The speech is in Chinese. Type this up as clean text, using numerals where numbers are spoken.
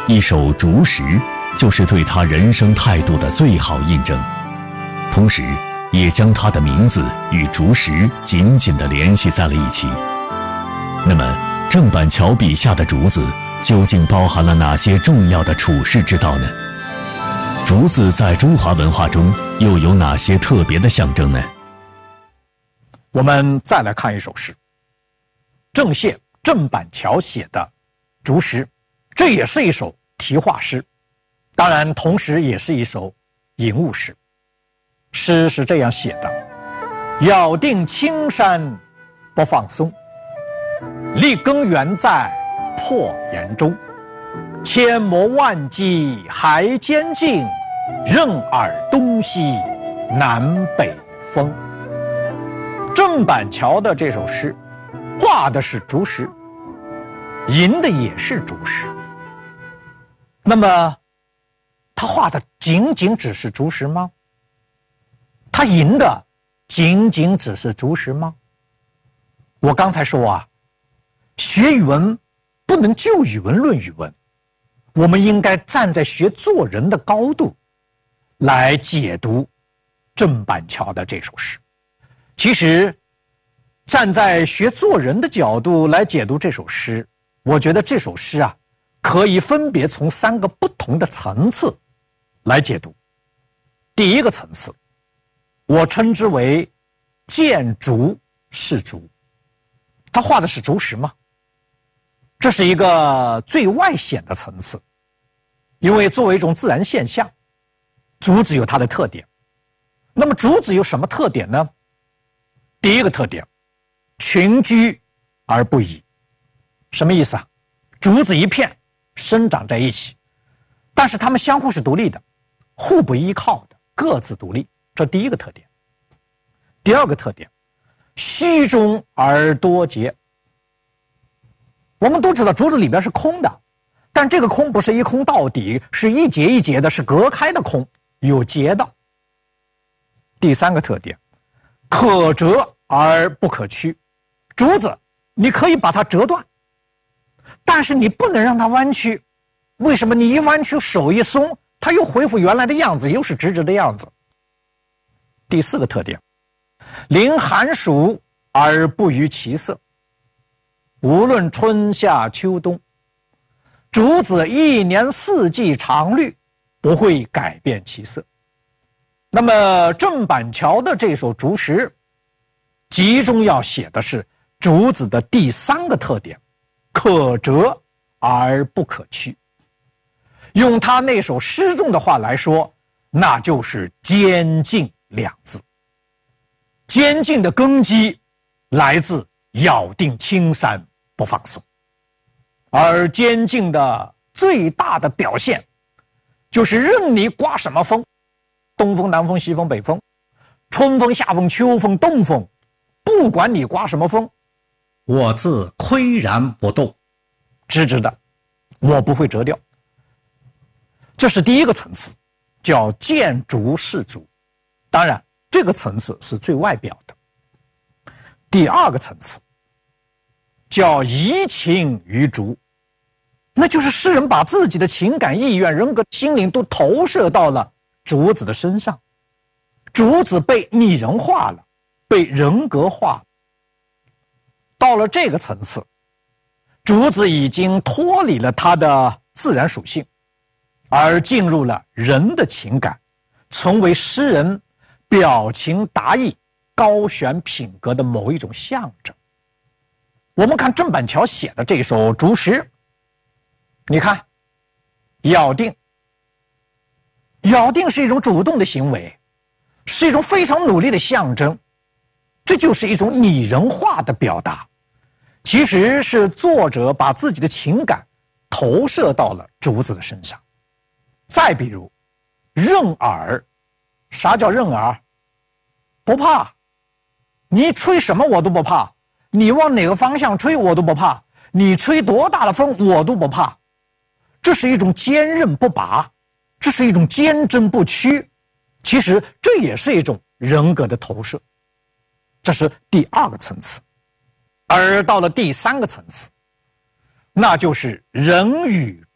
一首《竹石》就是对他人生态度的最好印证，同时也将他的名字与竹石紧紧地联系在了一起。那么，郑板桥笔下的竹子究竟包含了哪些重要的处世之道呢？竹子在中华文化中又有哪些特别的象征呢？ 我们再来看一首诗，郑燮、郑板桥写的《竹石》，这也是一首题画诗，当然同时也是一首引物诗。诗是这样写的：咬定青山不放松，立根原在破岩中，千磨万击还坚劲，任尔东西南北风。郑板桥的这首诗画的是竹石，吟的也是竹石。那么他画的仅仅只是竹石吗？他吟的仅仅只是竹石吗？我刚才说啊，学语文不能就语文论语文，我们应该站在学做人的高度来解读郑板桥的这首诗。其实站在学做人的角度来解读这首诗，我觉得这首诗啊，可以分别从3个不同的层次来解读。第一个层次，我称之为见竹是竹。他画的是竹石吗？这是一个最外显的层次，因为作为一种自然现象，竹子有它的特点。那么竹子有什么特点呢？第一个特点，群居而不移。什么意思啊？竹子一片生长在一起，但是它们相互是独立的，互不依靠的，各自独立，这第一个特点。第二个特点，虚中而多节。我们都知道竹子里边是空的，但这个空不是一空到底，是一节一节的，是隔开的空，有节的。第三个特点，可折而不可曲。竹子你可以把它折断，但是你不能让它弯曲。为什么？你一弯曲，手一松，它又恢复原来的样子，又是直直的样子。第四个特点，临寒暑而不逾其色。无论春夏秋冬，竹子1年4季常绿，不会改变其色。那么郑板桥的这首《竹石》集中要写的是竹子的第3个特点，可折而不可曲。用他那首诗中的话来说，那就是坚劲2字。坚劲的根基来自咬定青山不放松，而坚劲的最大的表现就是任你刮什么风，东风、南风、西风、北风，春风、夏风、秋风、东风，不管你刮什么风，我自岿然不动，直直的，我不会折掉。这是第一个层次，叫见竹是竹。当然这个层次是最外表的。第二个层次叫移情于竹，那就是诗人把自己的情感、意愿、人格、心灵都投射到了竹子的身上，竹子被拟人化了，被人格化了。到了这个层次，竹子已经脱离了它的自然属性，而进入了人的情感，成为诗人表情达意、高选品格的某一种象征。我们看郑板桥写的这首《竹石》，你看，咬定是一种主动的行为，是一种非常努力的象征，这就是一种拟人化的表达。其实是作者把自己的情感投射到了竹子的身上。再比如任耳，啥叫任耳？不怕，你吹什么我都不怕，你往哪个方向吹我都不怕，你吹多大的风我都不怕。这是一种坚韧不拔，这是一种坚贞不屈，其实这也是一种人格的投射。这是第2个层次。而到了第3个层次，那就是人与